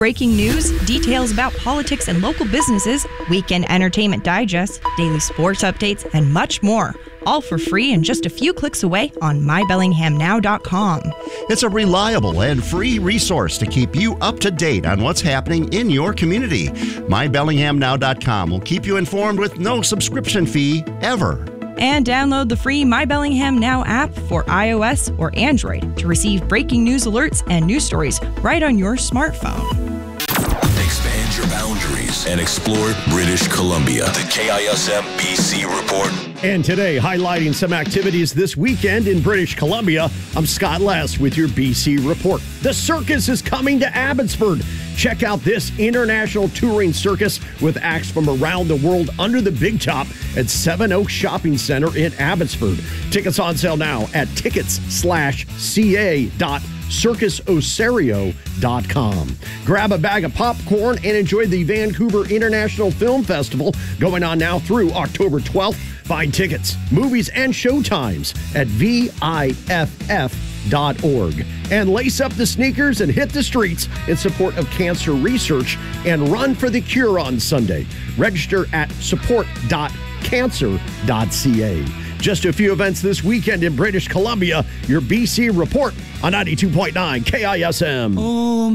Breaking news, details about politics and local businesses, weekend entertainment digest, daily sports updates, and much more. All for free and just a few clicks away on mybellinghamnow.com. It's a reliable and free resource to keep you up to date on what's happening in your community. mybellinghamnow.com will keep you informed with no subscription fee ever. And download the free My Bellingham Now app for iOS or Android to receive breaking news alerts and news stories right on your smartphone. Expand your boundaries and explore British Columbia. The KISM BC Report. And today, highlighting some activities this weekend in British Columbia, I'm Scott Less with your BC Report. The circus is coming to Abbotsford. Check out this international touring circus with acts from around the world under the big top at Seven Oaks Shopping Center in Abbotsford. Tickets on sale now at tickets/ca.circusosario.com. Grab a bag of popcorn and enjoy the Vancouver International Film Festival going on now through October 12th. Find tickets, movies, and showtimes at VIFF.org. And lace up the sneakers and hit the streets in support of cancer research and run for the cure on Sunday. Register at support.cancer.ca. Just a few events this weekend in British Columbia. Your BC Report on 92.9 KISM.